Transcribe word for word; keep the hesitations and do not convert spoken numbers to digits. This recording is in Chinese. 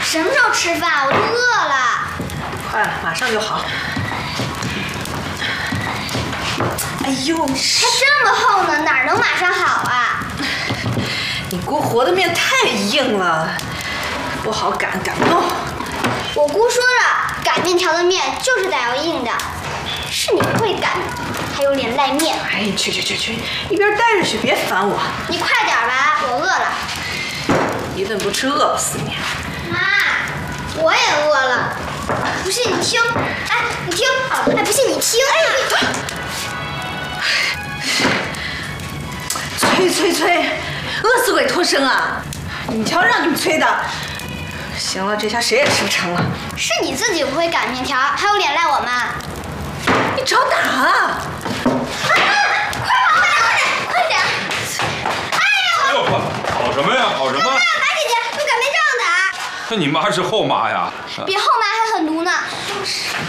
什么时候吃饭？我都饿了。 快了，马上就好。哎呦， 还这么厚呢，哪能马上好啊？ 你姑和的面太硬了，不好擀，擀不动。 我姑说了，擀面条的面就是得要硬的。是你不会擀，还有脸赖面。 哎，去去去去，一边待着去，别烦我。 你快点吧，我饿了。 一顿不吃饿不死你。 妈，我也饿了。不信你听，哎，你听，哎，不信你听，哎， 催催催，饿死鬼脱身啊！你瞧，让你们催的。行了，这下谁也吃不成了。 是你自己不会擀面条，还有脸赖我们？ 你找哪啊？ 快跑，快点，快点，快点！哎呀！ 哎呦，跑什么呀？跑什么？ 马姐姐，用擀面杖打。 那你妈是后妈呀？ 比后妈还狠毒呢。